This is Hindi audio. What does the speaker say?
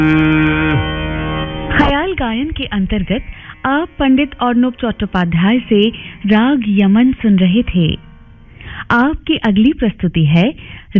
ख्याल गायन के अंतर्गत आप पंडित अर्नब चट्टोपाध्याय से राग यमन सुन रहे थे। आपकी अगली प्रस्तुति है